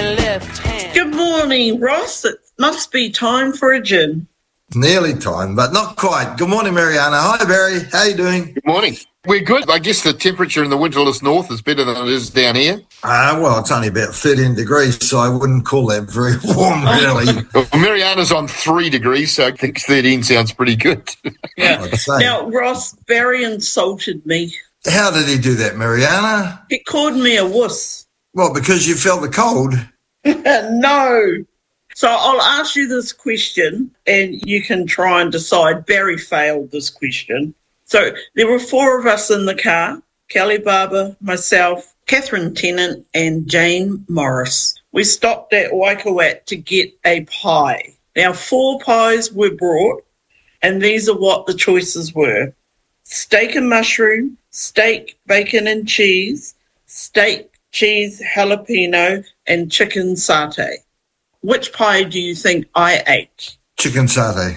and left hand. Good morning, Ross. It must be time for a gin. Nearly time, but not quite. Good morning, Mariana. Hi, Barry. How you doing? Good morning. We're good. I guess the temperature in the winterless north is better than it is down here. Well, it's only about 13 degrees, so I wouldn't call that very warm, really. Well, Mariana's on 3 degrees, so I think 13 sounds pretty good. Yeah. Now, Ross, Barry insulted me. How did he do that, Mariana? He called me a wuss. Well, because you felt the cold. No. So I'll ask you this question, and you can try and decide. Barry failed this question. So there were 4 of us in the car, Kelly Barber, myself, Catherine Tennant, and Jane Morris. We stopped at Waikowat to get a pie. Now, 4 pies were brought, and these are what the choices were. Steak and mushroom, steak, bacon and cheese, steak, cheese, jalapeno, and chicken satay. Which pie do you think I ate? Chicken satay.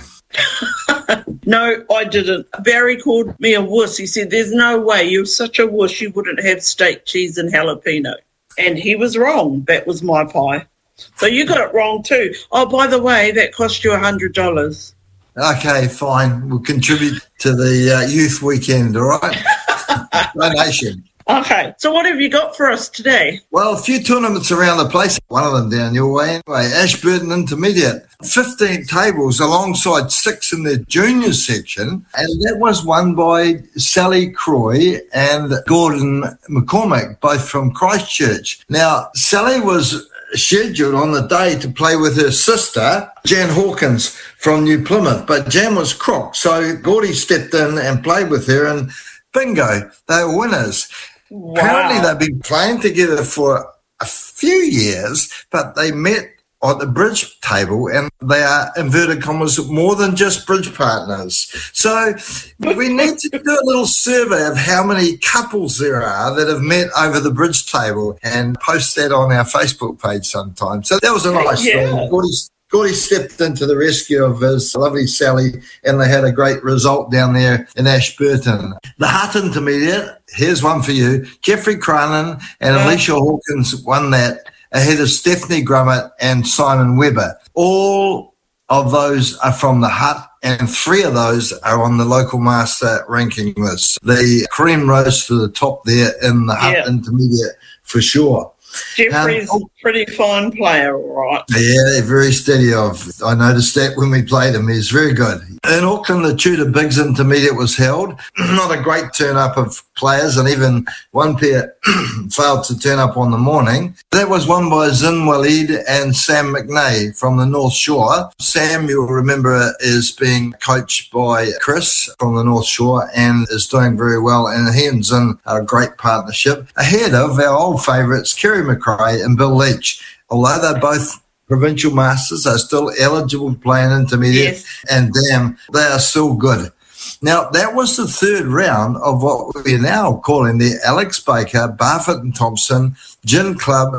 No, I didn't. Barry called me a wuss. He said, there's no way, you're such a wuss, you wouldn't have steak, cheese, and jalapeno. And he was wrong. That was my pie. So you got it wrong too. Oh, by the way, that cost you $100. Okay, fine. We'll contribute to the youth weekend, all right? Donation. Okay, so what have you got for us today? Well, a few tournaments around the place. One of them down your way anyway. Ashburton Intermediate. 15 tables alongside 6 in the junior section. And that was won by Sally Croy and Gordon McCormick, both from Christchurch. Now, Sally was scheduled on the day to play with her sister, Jan Hawkins, from New Plymouth. But Jan was crook, so Gordy stepped in and played with her, and bingo, they were winners. Wow. Apparently, they've been playing together for a few years, but they met at the bridge table, and they are, inverted commas, more than just bridge partners. So we need to do a little survey of how many couples there are that have met over the bridge table and post that on our Facebook page sometime. So that was a nice story. Gordy stepped into the rescue of his lovely Sally, and they had a great result down there in Ashburton. The Hutt Intermediate, here's one for you. Jeffrey Cronin and Alicia Hawkins won that ahead of Stephanie Grummett and Simon Webber. All of those are from the Hutt, and 3 of those are on the local master ranking list. The cream rose to the top there in the Hutt Intermediate for sure. Jeffrey's a pretty fine player, all right. Yeah, very steady. I noticed that when we played him. He's very good. In Auckland, the Tudor Bigs Intermediate was held. Not a great turn-up of players, and even one pair failed to turn up on the morning. That was won by Zin Walid and Sam McNay from the North Shore. Sam, you'll remember, is being coached by Chris from the North Shore and is doing very well, and he and Zin are a great partnership. Ahead of our old favourites, Kerry McRae and Bill Leach. Although they're both provincial masters, they're still eligible to play in intermediate, and damn, they are still good. Now, that was the 3rd round of what we're now calling the Alex Baker, Barfoot and Thompson Gin Club